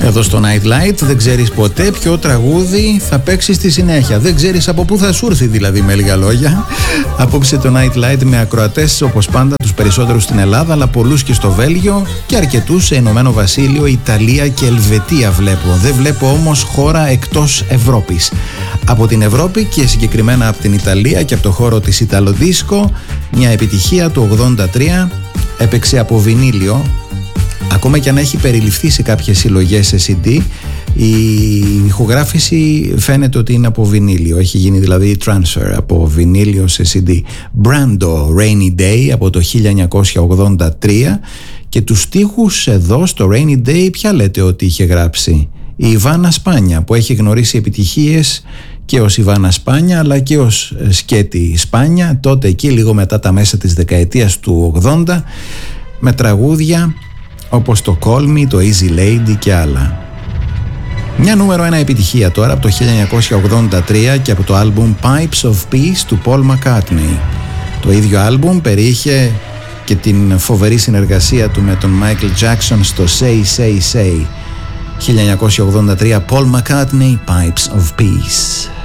Εδώ στο Nightlight δεν ξέρεις ποτέ ποιο τραγούδι θα παίξει στη συνέχεια. Δεν ξέρεις από πού θα σου έρθει, δηλαδή, με λίγα λόγια. Απόψε το Nightlight με ακροατές όπως πάντα, τους περισσότερους στην Ελλάδα, αλλά πολλούς και στο Βέλγιο και αρκετούς σε Ηνωμένο Βασίλειο, Ιταλία και Ελβετία βλέπω. Δεν βλέπω όμως χώρα εκτός Ευρώπης. Από την Ευρώπη και συγκεκριμένα από την Ιταλία και από το χώρο της Ιταλοδίσκο, μια επιτυχία του 83, έπαιξε από βινίλιο. Ακόμα και αν έχει περιληφθεί σε κάποιες συλλογές σε CD, η ηχογράφηση φαίνεται ότι είναι από βινίλιο. Έχει γίνει δηλαδή transfer από βινίλιο σε CD. Brando, Rainy Day από το 1983. Και τους στίχους εδώ στο Rainy Day ποια λέτε ότι είχε γράψει? Η Ιβάνα Σπάνια, που έχει γνωρίσει επιτυχίες και ως Ιβάνα Σπάνια αλλά και ως Σκέτη Σπάνια, τότε εκεί λίγο μετά τα μέσα της δεκαετίας του 80, με τραγούδια όπως το Call Me, το Easy Lady και άλλα. Μια νούμερο 1 επιτυχία τώρα από το 1983 και από το άλμπουμ Pipes of Peace του Paul McCartney. Το ίδιο άλμπουμ περιείχε και την φοβερή συνεργασία του με τον Michael Jackson στο Say Say Say. 1983, Paul McCartney, Pipes of Peace.